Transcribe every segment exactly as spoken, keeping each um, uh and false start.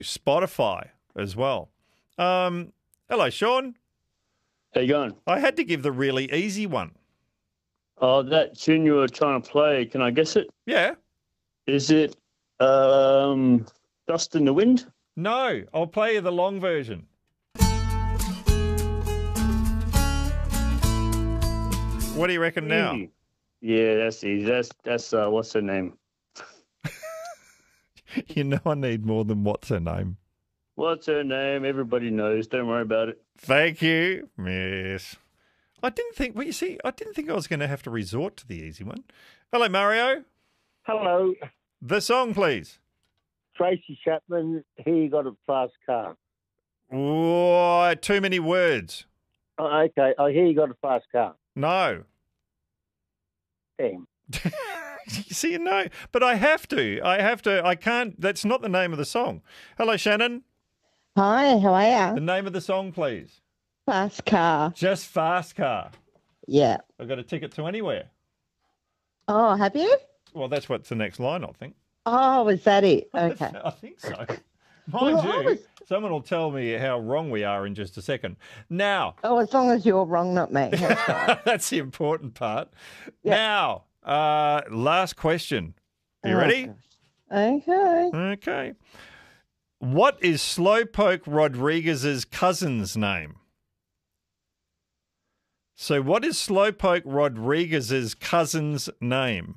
Spotify as well. Um, hello, Sean. How you going? I had to give the really easy one. Oh, that tune you were trying to play, can I guess it? Yeah. Is it um, Dust in the Wind? No, I'll play you the long version. What do you reckon now? Easy. Yeah, that's easy. That's, that's uh, what's her name? You know I need more than what's her name. What's her name? Everybody knows. Don't worry about it. Thank you. Yes. I didn't think, well, you see, I didn't think I was going to have to resort to the easy one. Hello, Mario. Hello, The song, please. Tracy Chapman. He got a fast car. Oh, too many words. Oh, okay, I hear you got a fast car. No. Damn. You see, no, but I have to. I have to. I can't. That's not the name of the song. Hello, Shannon. Hi, how are The you? name of the song, please. Fast car. Just Fast Car. Yeah. I've got a ticket to anywhere. Oh, have you? Well, that's what's the next line, I think. Oh, was that it? Okay. I think so. Mind Well, I you, was- someone will tell me how wrong we are in just a second. Now, Oh, as long as you're wrong, not me. That's right. that's the important part. Yeah. Now, uh, last question. Are you Oh, ready? gosh. Okay. Okay. What is Slowpoke Rodriguez's cousin's name? So, what is Slowpoke Rodriguez's cousin's name?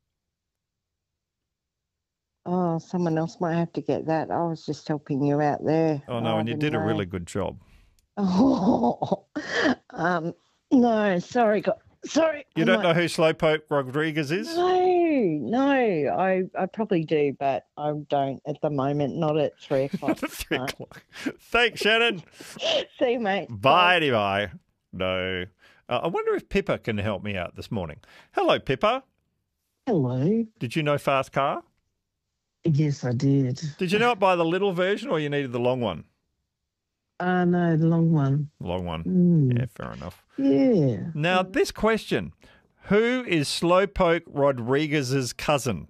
Oh, someone else might have to get that. I was just helping you out there. Oh no, I and you didn't did a know. really good job. Oh, um, no, sorry, go- sorry. You I don't might- know who Slowpoke Rodriguez is? No, no, I, I probably do, but I don't at the moment. Not at three o'clock. Three No. o'clock. Thanks, Shannon. See you, mate. Bye, bye. No. Uh, I wonder if Pippa can help me out this morning. Hello, Pippa. Hello. Did you know Fast Car? Yes, I did. Did you know it by the little version or you needed the long one? Uh, no, the long one. Long one. Mm. Yeah, fair enough. Yeah. Now, this question. Who is Slowpoke Rodriguez's cousin?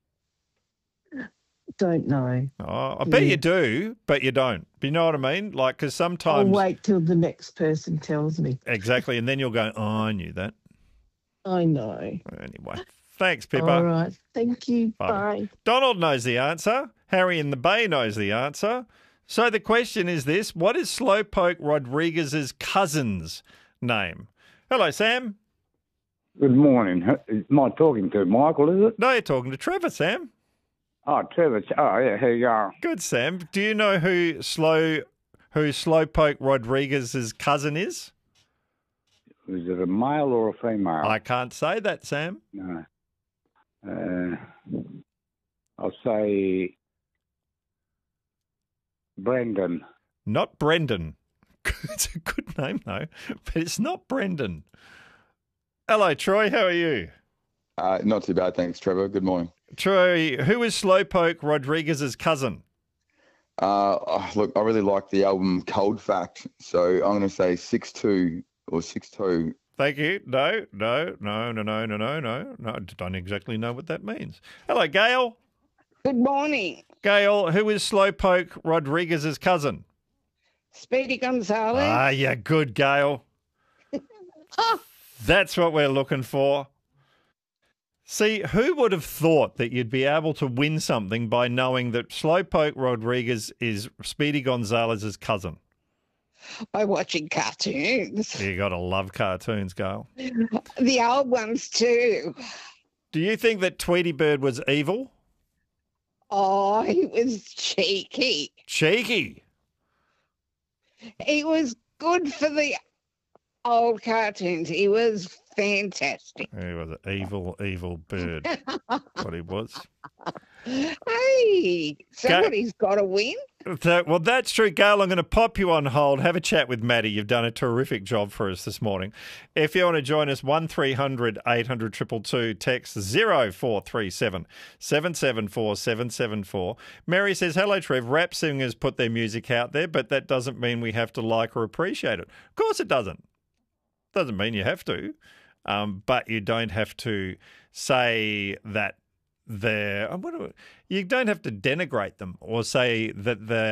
Don't know. Oh, I bet Yeah. you do, but you don't. You know what I mean? Like, because I'll sometimes... wait till the next person tells me. Exactly, and then you'll go, oh, I knew that. I know. Anyway, thanks, Pippa. All right. Thank you. Bye. Bye. Donald knows the answer. Harry in the Bay knows the answer. So the question is this. What is Slowpoke Rodriguez's cousin's name? Hello, Sam. Good morning. Am I talking to Michael, is it? No, you're talking to Trevor, Sam. Oh, Trevor. Oh, yeah, here you are. Good, Sam. Do you know who Slow who Slowpoke Rodriguez's cousin is? Is it a male or a female? I can't say that, Sam. No. Uh, I'll say Brendan. Not Brendan. It's a good name, though, but it's not Brendan. Hello, Troy. How are you? Uh, not too bad, thanks, Trevor. Good morning. Troy, who is Slowpoke Rodriguez's cousin? Uh, oh, look, I really like the album Cold Fact, so I'm going to say six two or six two. Thank you. No, no, no, no, no, no, no, no. No, I don't exactly know what that means. Hello, Gail. Good morning. Gail, who is Slowpoke Rodriguez's cousin? Speedy Gonzalez. Ah, yeah, good, Gail. Oh, That's what we're looking for. See, who would have thought that you'd be able to win something by knowing that Slowpoke Rodriguez is Speedy Gonzalez's cousin? by watching cartoons. You got to love cartoons, Gail. The old ones too. Do you think that Tweety Bird was evil? Oh, he was cheeky. Cheeky. He was good for the old cartoons. He was fantastic. He was an evil, evil bird. What he was. Hey, somebody's got to win. So, well, that's true, Gail. I'm going to pop you on hold. Have a chat with Maddie. You've done a terrific job for us this morning. If you want to join us, one three hundred eight hundred two two two, text zero four three seven seven seven four seven seven four. Mary says, hello, Trev. Rap singers put their music out there, but that doesn't mean we have to like or appreciate it. Of course it doesn't. Doesn't mean you have to, um, but you don't have to say that they're, I wonder- you don't have to denigrate them or say that they're